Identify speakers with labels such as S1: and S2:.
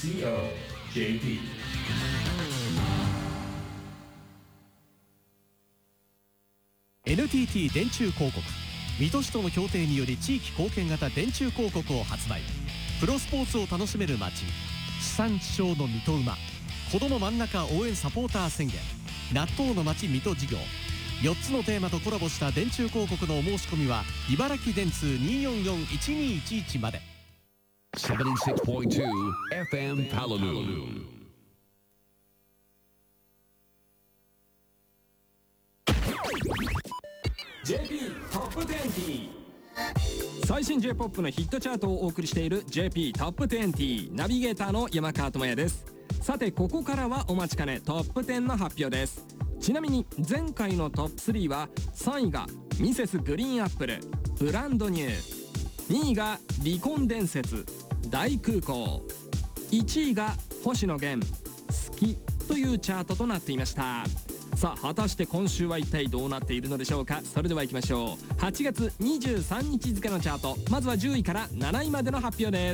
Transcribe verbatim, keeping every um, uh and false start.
S1: シーオージェーピー。
S2: エヌティーティー 電柱広告、水戸市との協定により地域貢献型電柱広告を発売。プロスポーツを楽しめる街、地産地消の水戸馬、子ども真ん中応援サポーター宣言、納豆の街水戸事業、よっつのテーマとコラボした電柱広告のお申し込みは茨城電通 にーよんよんいちにーいちいち まで。
S3: セブンティーシックスポイントツー エフエム Palaloo。
S4: ジェーピー トップにじゅう。最新 J-ポップ のヒットチャートをお送りしている ジェーピー トップにじゅう。ナビゲーターの山川智也です。さてここからはお待ちかねトップじゅうの発表です。ちなみに前回のトップスリーはさんいがミセスグリーンアップルブランドニュー、にいが離婚伝説大空港、いちいが星野源好きというチャートとなっていました。さあ果たして今週は一体どうなっているのでしょうか。それではいきましょう。はちがつにじゅうさんにち付のチャート、まずはじゅういからなないまでの発表です。